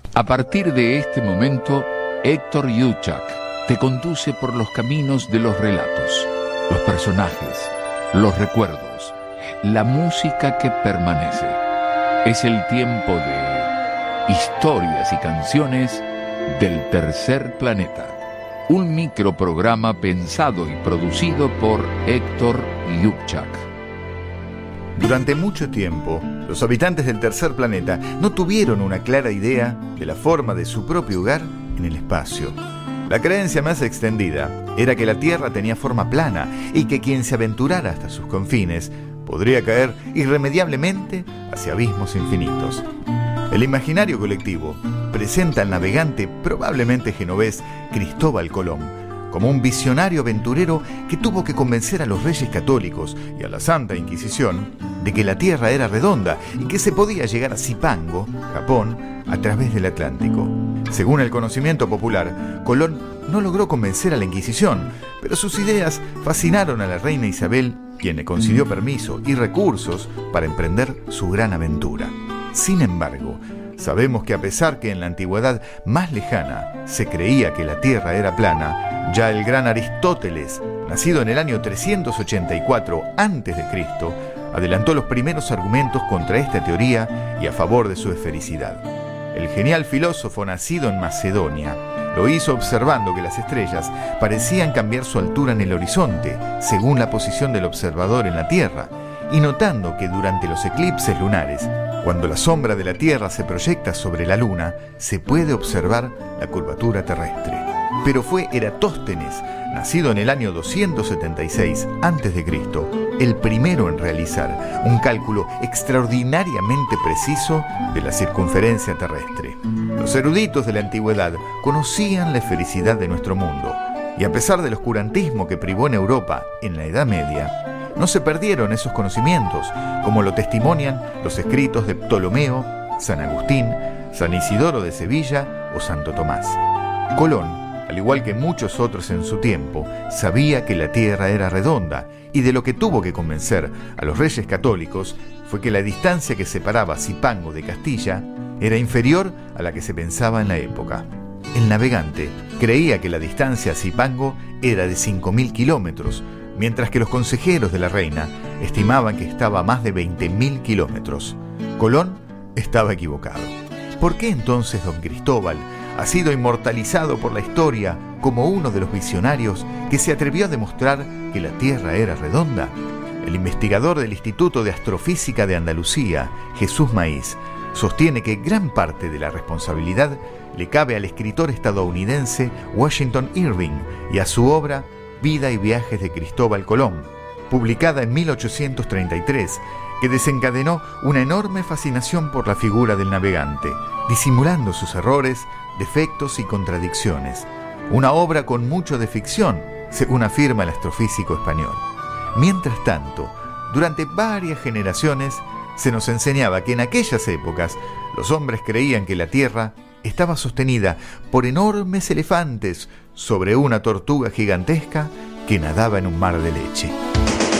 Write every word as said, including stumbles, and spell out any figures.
A partir de este momento, Héctor Yuchak te conduce por los caminos de los relatos, los personajes, los recuerdos, la música que permanece. Es el tiempo de historias y canciones del Tercer Planeta. Un microprograma pensado y producido por Héctor Yuchak. Durante mucho tiempo, los habitantes del Tercer Planeta no tuvieron una clara idea de la forma de su propio hogar en el espacio. La creencia más extendida era que la Tierra tenía forma plana y que quien se aventurara hasta sus confines podría caer irremediablemente hacia abismos infinitos. El imaginario colectivo presenta al navegante, probablemente genovés, Cristóbal Colón, como un visionario aventurero que tuvo que convencer a los reyes católicos y a la Santa Inquisición de que la Tierra era redonda y que se podía llegar a Zipango, Japón, a través del Atlántico. Según el conocimiento popular, Colón no logró convencer a la Inquisición, pero sus ideas fascinaron a la reina Isabel, quien le concedió permiso y recursos para emprender su gran aventura. Sin embargo, sabemos que a pesar que en la antigüedad más lejana se creía que la Tierra era plana, ya el gran Aristóteles, nacido en el año trescientos ochenta y cuatro antes de Cristo, adelantó los primeros argumentos contra esta teoría y a favor de su esfericidad. El genial filósofo nacido en Macedonia lo hizo observando que las estrellas parecían cambiar su altura en el horizonte según la posición del observador en la Tierra, y notando que durante los eclipses lunares, cuando la sombra de la Tierra se proyecta sobre la Luna, se puede observar la curvatura terrestre. Pero fue Eratóstenes, nacido en el año doscientos setenta y seis antes de Cristo, el primero en realizar un cálculo extraordinariamente preciso de la circunferencia terrestre. Los eruditos de la antigüedad conocían la esfericidad de nuestro mundo, y a pesar del oscurantismo que privó en Europa en la Edad Media, no se perdieron esos conocimientos, como lo testimonian los escritos de Ptolomeo, San Agustín, San Isidoro de Sevilla o Santo Tomás. Colón, al igual que muchos otros en su tiempo, sabía que la Tierra era redonda, y de lo que tuvo que convencer a los reyes católicos fue que la distancia que separaba Zipango de Castilla era inferior a la que se pensaba en la época. El navegante creía que la distancia a Zipango era de cinco mil kilómetros, mientras que los consejeros de la reina estimaban que estaba a más de veinte mil kilómetros. Colón estaba equivocado. ¿Por qué entonces don Cristóbal ha sido inmortalizado por la historia como uno de los visionarios que se atrevió a demostrar que la Tierra era redonda? El investigador del Instituto de Astrofísica de Andalucía, Jesús Maíz, sostiene que gran parte de la responsabilidad le cabe al escritor estadounidense Washington Irving y a su obra Vida y viajes de Cristóbal Colón, publicada en mil ochocientos treinta y tres, que desencadenó una enorme fascinación por la figura del navegante, disimulando sus errores, defectos y contradicciones. Una obra con mucho de ficción, según afirma el astrofísico español. Mientras tanto, durante varias generaciones, se nos enseñaba que en aquellas épocas los hombres creían que la Tierra estaba sostenida por enormes elefantes sobre una tortuga gigantesca que nadaba en un mar de leche.